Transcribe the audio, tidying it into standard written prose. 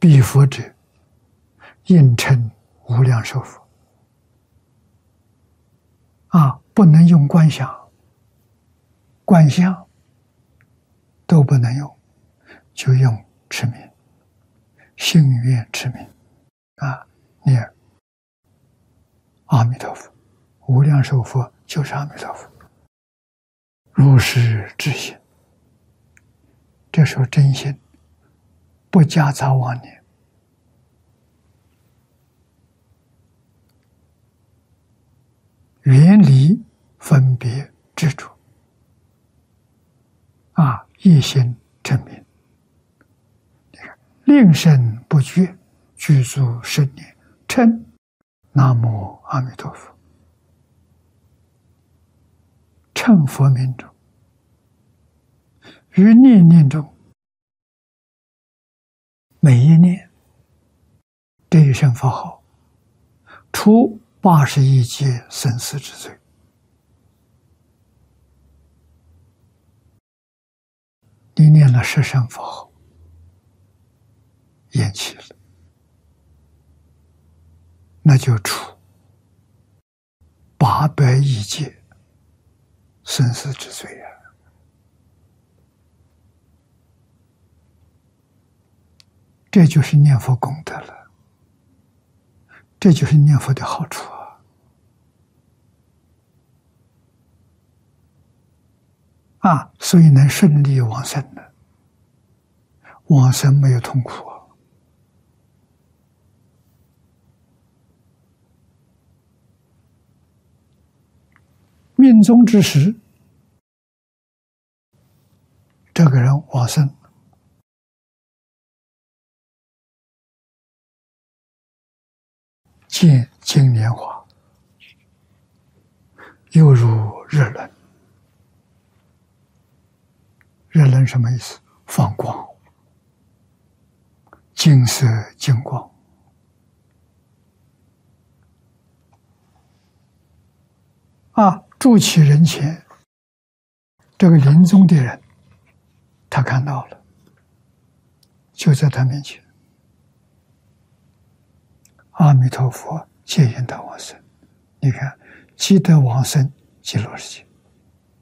彼佛者，应称无量寿佛。不能用观想，观相都不能用，就用持名，信愿持名念阿弥陀佛，无量寿佛就是阿弥陀佛，如是之心，这时候真心，不夹杂妄念。远离分别执着，一心称名。你看，令声不绝，具足十念，称南无阿弥陀佛。称佛名中，于念念中，每一念这一声佛号，除81劫生死之罪。你念了10声佛号，咽气了，那就除801劫生死之罪这就是念佛功德了，这就是念佛的好处所以能顺利往生的，往生没有痛苦命终之时，这个人往生，见金莲花，犹如日轮。日轮什么意思？放光，金色金光。住起人前，这个临终的人，他看到了，就在他面前。阿弥陀佛接引他往生，你看，即得往生极乐世界。